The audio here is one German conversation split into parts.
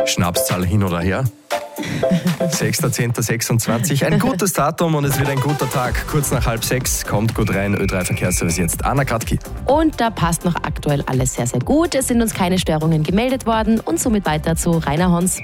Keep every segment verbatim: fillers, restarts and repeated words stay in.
Schnapszahl hin oder her. sechster zehnter sechsundzwanzig. Ein gutes Datum und es wird ein guter Tag. Kurz nach halb sechs kommt gut rein. Ö drei Verkehrsservice jetzt. Anna Kratki. Und da passt noch aktuell alles sehr, sehr gut. Es sind uns keine Störungen gemeldet worden und somit weiter zu Rainer Hons.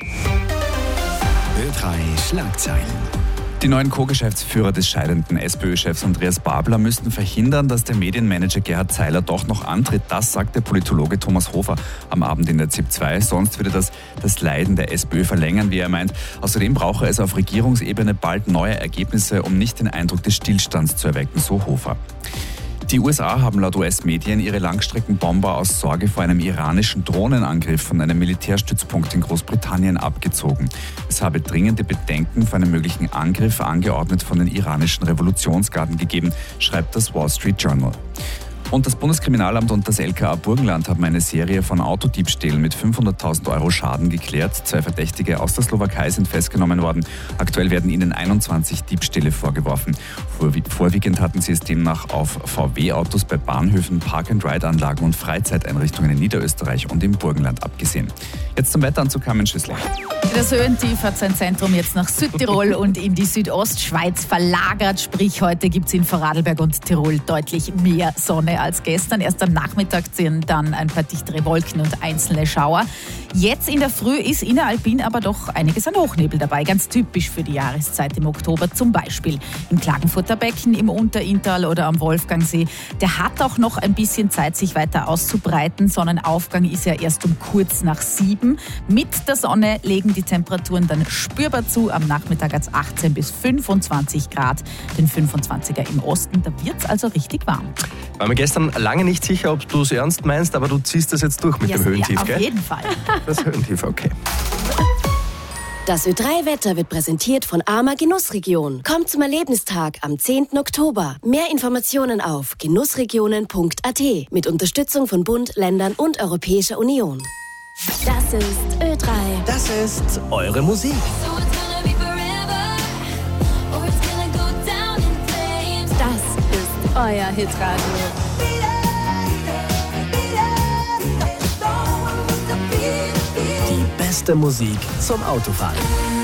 Ö drei Schlagzeilen. Die neuen Co-Geschäftsführer des scheidenden SPÖ-Chefs Andreas Babler müssten verhindern, dass der Medienmanager Gerhard Zeiler doch noch antritt. Das sagt der Politologe Thomas Hofer am Abend in der ZIP zwei. Sonst würde das das Leiden der SPÖ verlängern, wie er meint. Außerdem brauche es auf Regierungsebene bald neue Ergebnisse, um nicht den Eindruck des Stillstands zu erwecken, so Hofer. Die U S A haben laut U S-Medien ihre Langstreckenbomber aus Sorge vor einem iranischen Drohnenangriff von einem Militärstützpunkt in Großbritannien abgezogen. Es habe dringende Bedenken vor einem möglichen Angriff, angeordnet von den iranischen Revolutionsgarden, gegeben, schreibt das Wall Street Journal. Und das Bundeskriminalamt und das L K A Burgenland haben eine Serie von Autodiebstählen mit fünfhunderttausend Euro Schaden geklärt. Zwei Verdächtige aus der Slowakei sind festgenommen worden. Aktuell werden ihnen einundzwanzig Diebstähle vorgeworfen. Vorwiegend hatten sie es demnach auf V W-Autos bei Bahnhöfen, Park-and-Ride-Anlagen und Freizeiteinrichtungen in Niederösterreich und im Burgenland abgesehen. Jetzt zum Wetter und zu Carmen Schüssler. Das Höhentief hat sein Zentrum jetzt nach Südtirol und in die Südostschweiz verlagert. Sprich, heute gibt es in Vorarlberg und Tirol deutlich mehr Sonne als gestern. Erst am Nachmittag ziehen dann ein paar dichtere Wolken und einzelne Schauer. Jetzt in der Früh ist inneralpin aber doch einiges an Hochnebel dabei. Ganz typisch für die Jahreszeit im Oktober. Zum Beispiel im Klagenfurter Becken, im Unterinntal oder am Wolfgangsee. Der hat auch noch ein bisschen Zeit, sich weiter auszubreiten. Sonnenaufgang ist ja erst um kurz nach sieben. Mit der Sonne legen die Temperaturen dann spürbar zu. Am Nachmittag hat es achtzehn bis fünfundzwanzig Grad. Den fünfundzwanziger im Osten, da wird es also richtig warm. War mir gestern lange nicht sicher, ob du es ernst meinst, aber du ziehst das jetzt durch mit yes, dem Höhentief, ja, auf gell? Auf jeden Fall. Das Höhentief, okay. Das Ö drei Wetter wird präsentiert von Arma Genussregion. Kommt zum Erlebnistag am zehnten Oktober. Mehr Informationen auf genussregionen punkt a t mit Unterstützung von Bund, Ländern und Europäischer Union. Das ist Ö drei. Das ist eure Musik. Das ist euer Hitradio. Die beste Musik zum Autofahren.